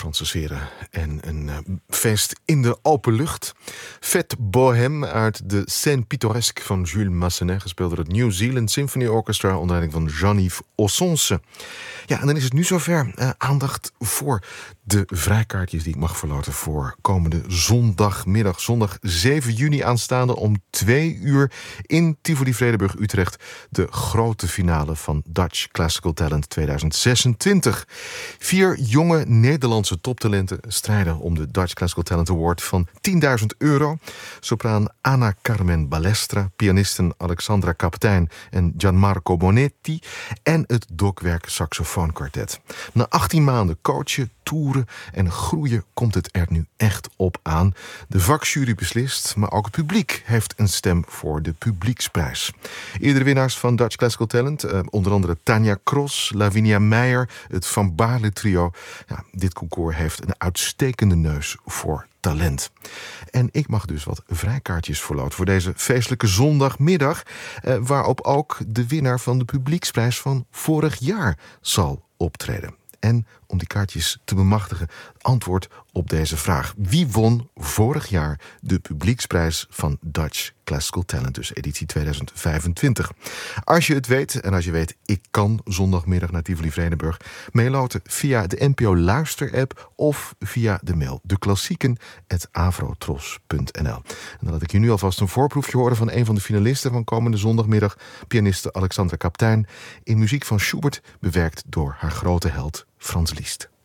Franse sferen en een feest in de open lucht. Fête Bohème uit de Scène Pittoresque van Jules Massenet, gespeeld door het New Zealand Symphony Orchestra onder leiding van Jean-Yves Ossonce. Ja, en dan is het nu zover. Aandacht voor de vrijkaartjes die ik mag verloten voor komende zondagmiddag. Zondag 7 juni aanstaande om 2 uur in Tivoli Vredenburg, Utrecht. De grote finale van Dutch Classical Talent 2026. 4 jonge Nederlandse toptalenten strijden om de Dutch Classical Talent Award van €10.000. Sopraan Anna Carmen Balestra, pianisten Alexandra Kaptein en Gianmarco Bonetti en het Dokwerk Saxofoonkwartet. Na 18 maanden coachen, toeren en groeien komt het er nu echt op aan. De vakjury beslist, maar ook het publiek heeft een stem voor de publieksprijs. Eerdere winnaars van Dutch Classical Talent, onder andere Tanja Cross, Lavinia Meijer, het Van Baarle trio. Ja, dit concours heeft een uitstekende neus voor talent. En ik mag dus wat vrijkaartjes verloten voor deze feestelijke zondagmiddag, waarop ook de winnaar van de publieksprijs van vorig jaar zal optreden. En om die kaartjes te bemachtigen, antwoord op deze vraag. Wie won vorig jaar de publieksprijs van Dutch Classical Talent, dus editie 2025? Als je het weet, en als je weet, ik kan zondagmiddag naar Tivoli Vredenburg, meeloten via de NPO Luister-app of via de mail deklassieken@avrotros.nl. En dan laat ik je nu alvast een voorproefje horen van een van de finalisten van komende zondagmiddag, pianiste Alexandra Kaptein, in muziek van Schubert, bewerkt door haar grote held Franz Liszt.